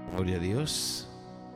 Gloria a Dios,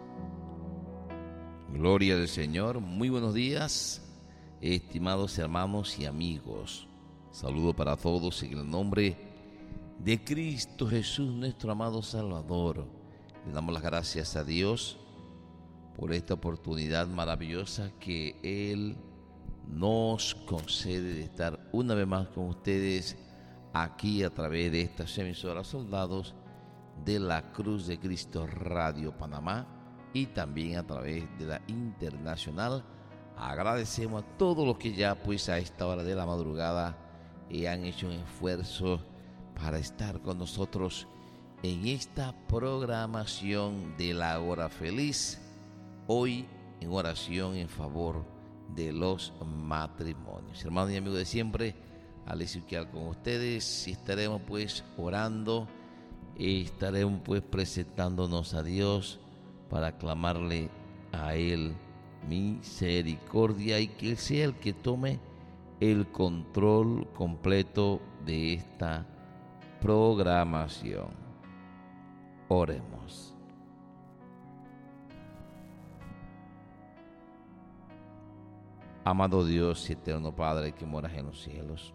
gloria al Señor. Muy buenos días, estimados hermanos y amigos. Saludo para todos en el nombre de Cristo Jesús, nuestro amado Salvador. Le damos las gracias a Dios por esta oportunidad maravillosa que Él nos concede de estar una vez más con ustedes aquí a través de estas emisoras Soldados de la Cruz de Cristo Radio Panamá y también a través de la Internacional. Agradecemos a todos los que ya pues a esta hora de la madrugada han hecho un esfuerzo para estar con nosotros en esta programación de la Hora Feliz, hoy en oración en favor de los matrimonios. Hermanos y amigos de siempre, Alessio Uquial con ustedes, y estaremos pues orando y estaremos pues presentándonos a Dios para clamarle a Él misericordia y que Él sea el que tome el control completo de esta programación. Oremos. Amado Dios y eterno Padre que moras en los cielos,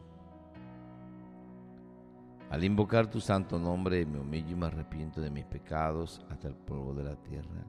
al invocar tu santo nombre, me humillo y me arrepiento de mis pecados hasta el polvo de la tierra.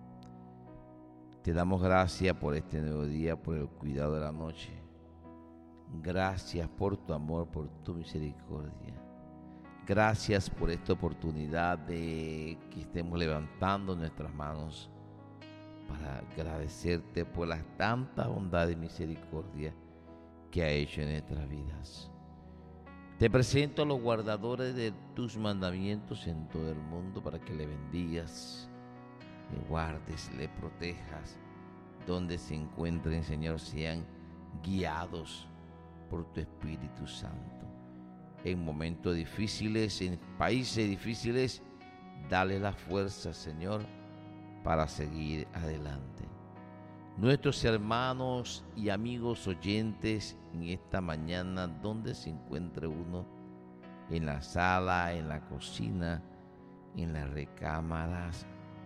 Te damos gracias por este nuevo día, por el cuidado de la noche. Gracias por tu amor, por tu misericordia. Gracias por esta oportunidad de que estemos levantando nuestras manos para agradecerte por las tantas bondades y misericordia que ha hecho en nuestras vidas. Te presento a los guardadores de tus mandamientos en todo el mundo para que le bendigas, le guardes, le protejas. Donde se encuentren, Señor, sean guiados por tu Espíritu Santo. En momentos difíciles, en países difíciles, dale la fuerza, Señor, para seguir adelante. Nuestros hermanos y amigos oyentes en esta mañana, donde se encuentre uno, en la sala, en la cocina, en las recámaras,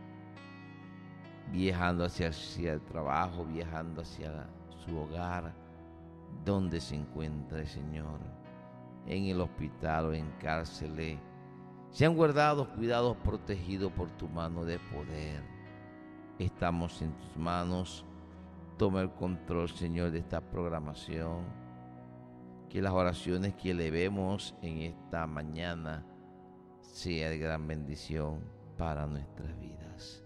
viajando hacia el trabajo, viajando hacia su hogar, donde se encuentre, Señor, en el hospital o en cárceles, sean guardados, cuidados, protegidos por tu mano de poder. Estamos en tus manos. Toma el control, Señor, de esta programación. Que las oraciones que elevemos en esta mañana sea de gran bendición para nuestras vidas.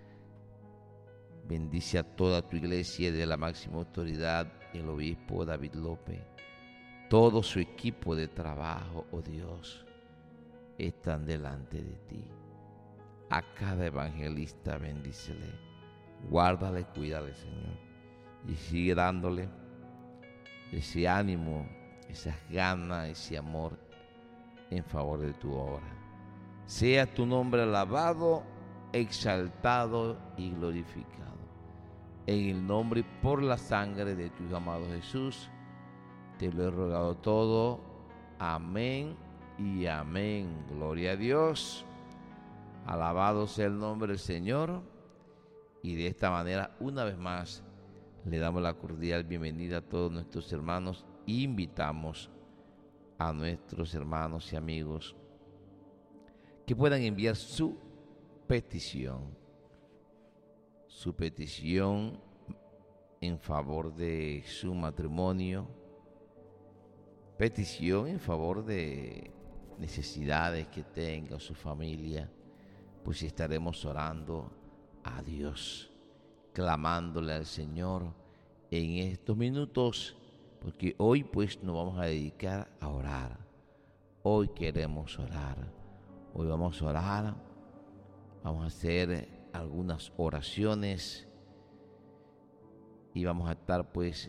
Bendice a toda tu iglesia de la máxima autoridad, el obispo David López, todo su equipo de trabajo, oh Dios, están delante de ti. A cada evangelista bendícele, guárdale, cuídale, Señor. Y sigue dándole ese ánimo, esas ganas, ese amor en favor de tu obra. Sea tu nombre alabado, exaltado y glorificado. En el nombre y por la sangre de tu amado Jesús, te lo he rogado todo. Amén y amén. Gloria a Dios. Alabado sea el nombre del Señor. Y de esta manera, una vez más, le damos la cordial bienvenida a todos nuestros hermanos e invitamos a nuestros hermanos y amigos que puedan enviar su petición en favor de su matrimonio, petición en favor de necesidades que tenga su familia, pues estaremos orando a Dios, clamándole al Señor en estos minutos, porque hoy pues nos vamos a dedicar a orar. Hoy queremos orar. Hoy vamos a orar, vamos a hacer algunas oraciones y vamos a estar pues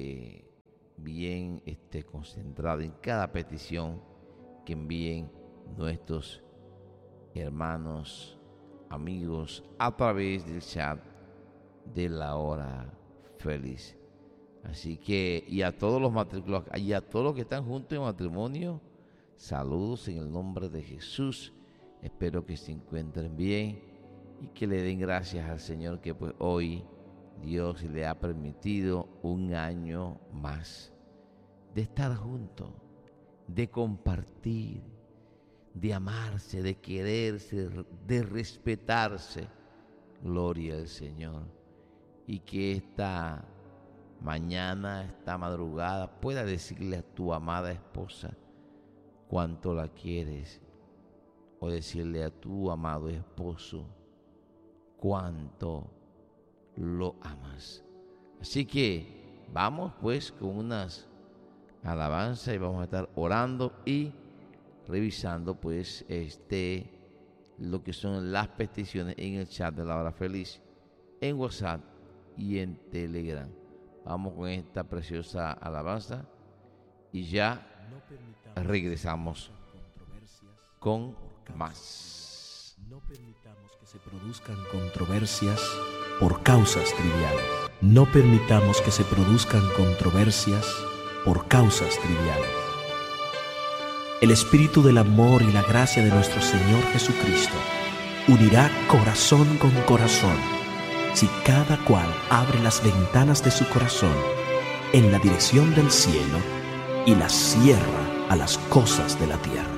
bien concentrados en cada petición que envíen nuestros hermanos, amigos, a través del chat de la Hora Feliz. Así que, y a todos los matriculados, y a todos los que están juntos en matrimonio, saludos en el nombre de Jesús. Espero que se encuentren bien y que le den gracias al Señor que pues hoy Dios le ha permitido un año más de estar juntos, de compartir, de amarse, de quererse, de respetarse. Gloria al Señor. Y que esta mañana, esta madrugada, pueda decirle a tu amada esposa cuánto la quieres, o decirle a tu amado esposo cuánto lo amas. Así que vamos pues con unas alabanzas y vamos a estar orando y revisando pues lo que son las peticiones en el chat de la hora feliz, en WhatsApp y en Telegram. Vamos con esta preciosa alabanza y ya regresamos con más. No permitamos que se produzcan controversias por causas triviales. No permitamos que se produzcan controversias por causas triviales. El espíritu del amor y la gracia de nuestro Señor Jesucristo unirá corazón con corazón si cada cual abre las ventanas de su corazón en la dirección del cielo y las cierra a las cosas de la tierra.